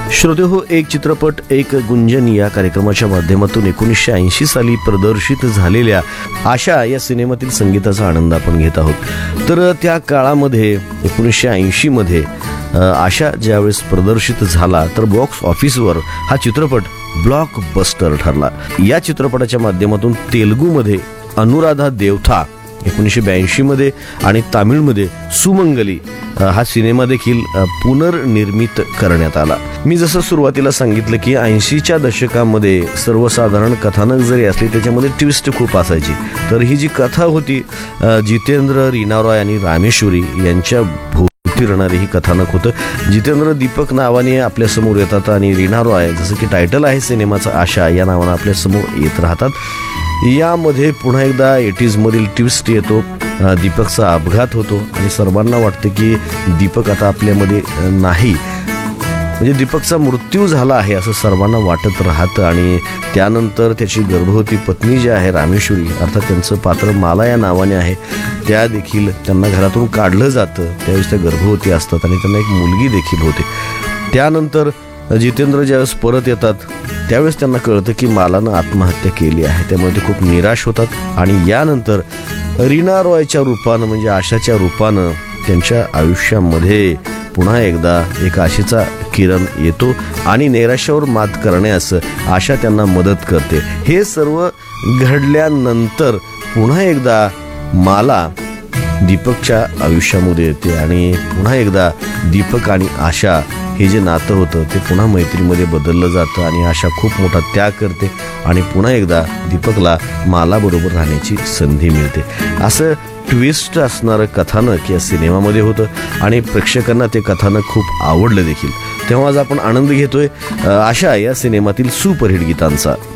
श्रोतेहो, एक चित्रपट एक गुंजन या कार्यक्रमाच्या माध्यमातून 1980 साली प्रदर्शित झालेल्या आशा या सिनेमातील संगीताचा आनंद आपण घेत आहोत. तर त्या काळामध्ये 1980 मध्ये आशा ज्यावेळेस प्रदर्शित झाला तर बॉक्स ऑफिसवर हा चित्रपट ब्लॉकबस्टर ठरला. या चित्रपटाच्या माध्यमातून तेलुगूमध्ये अनुराधा देवथा 1982 मध्ये आणि तामिळमध्ये सुमंगली हा सिनेमा देखील पुनर्निर्मित करण्यात आला. मी जसं सुरुवातीला सांगितलं की 80च्या दशकामध्ये सर्वसाधारण कथानक जरी असली त्याच्यामध्ये ट्विस्ट खूप असायची. तर ही जी कथा होती जितेंद्र, रीना रॉय आणि रामेश्वरी यांच्या फिरणारे ही कथानक होतं. जितेंद्र दीपक नावाने आपल्या समोर येतात आणि रीना रॉय, जसं की टायटल आहे सिनेमाचं आशा, या नावानं आपल्या समोर येत राहतात. यामध्ये पुन्हा एकदा 80s मधील ट्विस्ट येतो. दीपकचा अपघात होतो आणि सर्वांना वाटतं की दीपक आता आपल्यामध्ये नाही, म्हणजे दीपकचा मृत्यू झाला आहे असं सर्वांना वाटत राहतं. आणि त्यानंतर त्याची गर्भवती पत्नी जी आहे रामेश्वरी, अर्थात त्यांचं पात्र माला या नावाने आहे, त्या देखील त्यांना घरातून काढलं जातं. त्यावेळेस त्या गर्भवती असतात आणि त्यांना एक मुलगी देखील होते. त्यानंतर जितेंद्र ज्यावेळेस परत येतात त्यावेळेस त्यांना कळतं की मालानं आत्महत्या केली आहे. त्यामुळे ते खूप निराश होतात आणि यानंतर रीना रॉयच्या रूपानं म्हणजे आशाच्या रूपानं त्यांच्या आयुष्यामध्ये पुन्हा एकदा एक आशेचा किरण येतो आणि नैराश्यावर मात करण्यास आशा त्यांना मदत करते. हे सर्व घडल्यानंतर पुन्हा एकदा माला दीपकच्या आयुष्यामध्ये येते आणि पुन्हा एकदा दीपक आणि आशा हे जे नातं होतं ते पुन्हा मैत्रीमध्ये बदललं जातं आणि आशा खूप मोठा त्याग करते आणि पुन्हा एकदा दीपकला मालाबरोबर राहण्याची संधी मिळते. असं ट्विस्ट असणारं कथानक या सिनेमामध्ये होतं आणि प्रेक्षकांना ते कथानक खूप आवडलं देखील. तेव्हा आज आपण आनंद घेतोय आशा या सिनेमातील सुपरहिट गीतांचा.